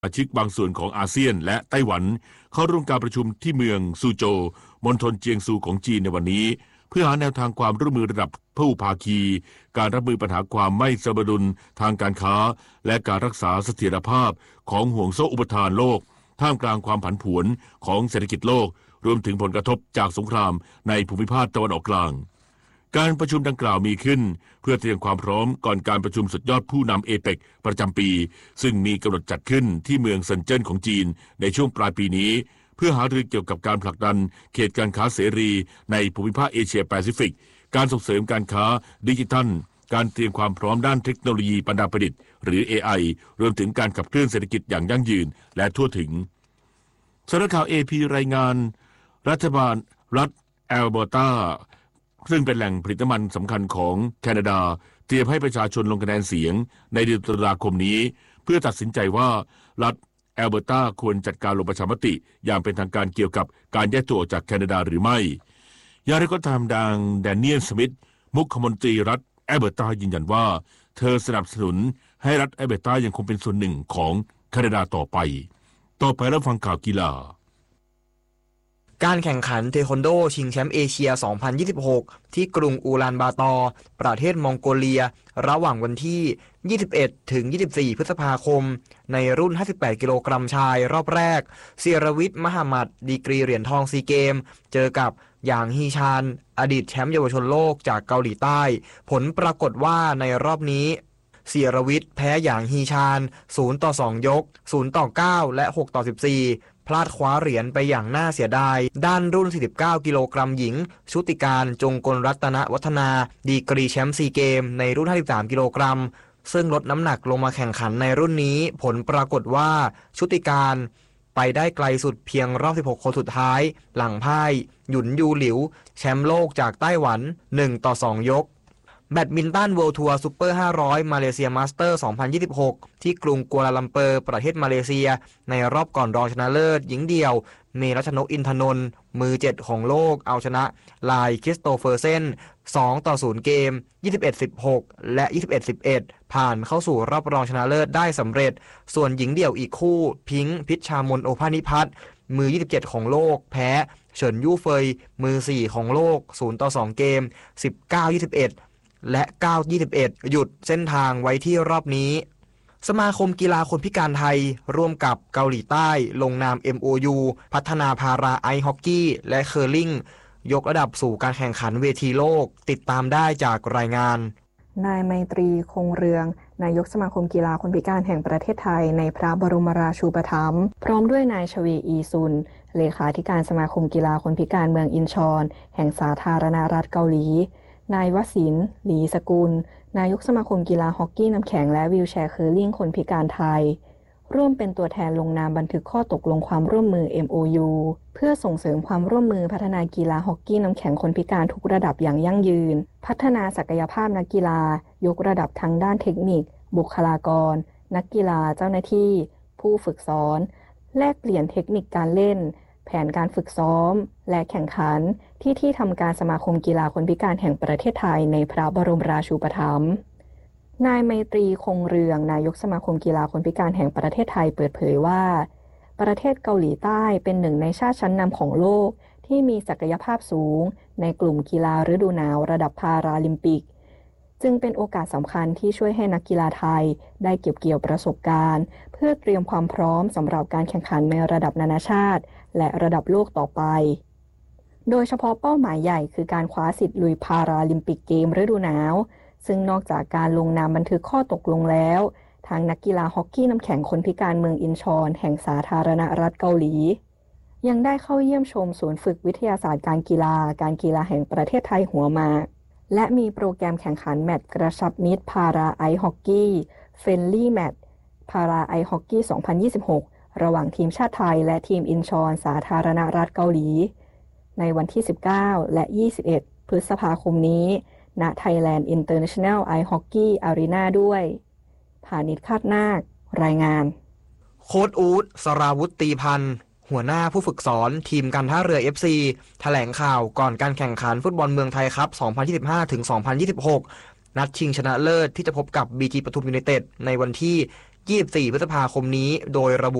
สมาชิกบางส่วนของอาเซียนและไต้หวันเข้าร่วมการประชุมที่เมืองซูโจวมณฑลเจียงซูของจีนในวันนี้เพื่อหาแนวทางความร่วมมือระดับพหุภาคีการรับมือปัญหาความไม่สมดุลทางการค้าและการรักษาเสถียรภาพของห่วงโซ่อุปทานโลกท่ามกลางความผันผวนของเศรษฐกิจโลกรวมถึงผลกระทบจากสงครามในภูมิภาคตะวันออกกลางการประชุมดังกล่าวมีขึ้นเพื่อเตรียมความพร้อมก่อนการประชุมสุดยอดผู้นำเอเปกประจำปีซึ่งมีกำหนดจัดขึ้นที่เมืองเซินเจิ้นของจีนในช่วงปลายปีนี้เพื่อหารือเกี่ยวกับการผลักดันเขตการค้าเสรีในภูมิภาคเอเชียแปซิฟิกการส่งเสริมการค้าดิจิทัลการเตรียมความพร้อมด้านเทคโนโลยีปัญญาประดิษฐ์หรือ AI รวมถึงการขับเคลื่อนเศรษฐกิจอย่างยั่งยืนและทั่วถึงสำนักข่าว AP รายงานรัฐบาลรัฐแอลเบอร์ตาซึ่งเป็นแหล่งผลิตน้ำมันสำคัญของแคนาดาเตรียมให้ประชาชนลงคะแนนเสียงในเดือนตุลาคมนี้เพื่อตัดสินใจว่ารัฐแอลเบอร์ตาควรจัดการลงประชามติอย่างเป็นทางการเกี่ยวกับการแยกตัวออกจากแคนาดาหรือไม่อย่างไรก็ตามดังแดเนียลสมิธมุขมนตรีรัฐแอลเบอร์ตายืนยันว่าเธอสนับสนุนให้รัฐแอลเบอร์ตายังคงเป็นส่วนหนึ่งของแคนาดาต่อไปรับฟังข่าวกีฬาการแข่งขันเทควันโดชิงแชมป์เอเชีย 2026 ที่กรุงอูลานบาตอร์ประเทศมองโกเลียระหว่างวันที่ 21 ถึง 24 พฤษภาคมในรุ่น 58 กิโลกรัมชายรอบแรกเซียรวิทย์ มหมัดดีกรีเหรียญทองซีเกมเจอกับหยางฮีชานอดีตแชมป์เยาวชนโลกจากเกาหลีใต้ผลปรากฏว่าในรอบนี้เซียรวิทย์แพ้หยางฮีชาน0-2 ยก0-9 และ6-14พลาดคว้าเหรียญไปอย่างน่าเสียดายด้านรุ่น 49 กิโลกรัมหญิงชุติการจงกลรัตนวัฒนาดีกรีแชมป์ซีเกมในรุ่น 53 กิโลกรัมซึ่งลดน้ำหนักลงมาแข่งขันในรุ่นนี้ผลปรากฏว่าชุติการไปได้ไกลสุดเพียงรอบ 16 คนสุดท้ายหลังพ่ายหยุนยูหลิวแชมป์โลกจากไต้หวัน1-2 ยกแบดมินตันเวิลด์ทัวร์ซุปเปอร์ 500 มาเลเซียมาสเตอร์ 2026 ที่กรุงกัวลาลัมเปอร์ประเทศมาเลเซียในรอบก่อนรองชนะเลิศหญิงเดี่ยวเมรัชนกอินทนนท์มือ 7 ของโลกเอาชนะลายคริสโตเฟอร์เซน2-0 เกม 21-16 และ 21-11 ผ่านเข้าสู่รอบรองชนะเลิศได้สำเร็จส่วนหญิงเดี่ยวอีกคู่พิงค์พิชชามนโอภานิพัฒน์มือ 27 ของโลกแพ้เฉินยู่เฟยมือ 4 ของโลก0-2 เกม 19-21และ 9-21 หยุดเส้นทางไว้ที่รอบนี้สมาคมกีฬาคนพิการไทยร่วมกับเกาหลีใต้ลงนาม MOU พัฒนาพาราไอซ์ฮอกกี้และเคอร์ลิงยกระดับสู่การแข่งขันเวทีโลกติดตามได้จากรายงานนายไมตรีคงเรืองนายกสมาคมกีฬาคนพิการแห่งประเทศไทยในพระบรมราชูปถัมภ์พร้อมด้วยนายชเวอีซุนเลขาธิการสมาคมกีฬาคนพิการเมืองอินชอนแห่งสาธารณรัฐเกาหลีนายวศิลป์ หลีสกุลนายกสมาคมกีฬาฮอกกี้น้ำแข็งและวีลแชร์เคอร์ลิงคนพิการไทยร่วมเป็นตัวแทนลงนามบันทึกข้อตกลงความร่วมมือ MOU เพื่อส่งเสริมความร่วมมือพัฒนากีฬาฮอกกี้น้ำแข็งคนพิการทุกระดับอย่างยั่งยืนพัฒนาศักยภาพนักกีฬายกระดับทั้งด้านเทคนิคบุคลากรนักกีฬาเจ้าหน้าที่ผู้ฝึกสอนแลกเปลี่ยนเทคนิคการเล่นแผนการฝึกซ้อมและแข่งขันที่ทำการสมาคมกีฬาคนพิการแห่งประเทศไทยในพระบรมราชูปถัมภ์นายไมตรีคงเรืองนายกสมาคมกีฬาคนพิการแห่งประเทศไทยเปิดเผยว่าประเทศเกาหลีใต้เป็นหนึ่งในชาติชั้นนำของโลกที่มีศักยภาพสูงในกลุ่มกีฬาฤดูหนาวระดับพาราลิมปิกจึงเป็นโอกาสสำคัญที่ช่วยให้นักกีฬาไทยได้เก็บเกี่ยวประสบการณ์เพื่อเตรียมความพร้อมสำหรับการแข่งขันในระดับนานาชาติและระดับโลกต่อไปโดยเฉพาะเป้าหมายใหญ่คือการคว้าสิทธิ์ลุยพาราลิมปิกเกมฤดูหนาวซึ่งนอกจากการลงนามบันทึกข้อตกลงแล้วทางนักกีฬาฮอกกี้น้ำแข็งคนพิการเมืองอินชอนแห่งสาธารณรัฐเกาหลียังได้เข้าเยี่ยมชมศูนย์ฝึกวิทยาศาสตร์การกีฬแห่งประเทศไทยหัวหมากและมีโปรแกรมแข่งขันแมตช์กระชับมิตรพาราไอซ์ฮอกกี้เฟรนลี่แมตช์พาราไอซ์ฮอกกี้ 2026 ระหว่างทีมชาติไทยและทีมอินชอนสาธารณรัฐเกาหลีในวันที่ 19 และ 21 พฤษภาคมนี้ณ Thailand International Ice Hockey Arena ด้วยพานิช คาดนาครายงานโค้ชอู๊ด สราวุธ ตีพันธ์หัวหน้าผู้ฝึกสอนทีมการท่าเรือ FC แถลงข่าวก่อนการแข่งขันฟุตบอลเมืองไทยครับ 2025-2026 นัดชิงชนะเลิศที่จะพบกับ BG ปทุมยูไนเต็ดในวันที่ 24 พฤษภาคมนี้โดยระบุ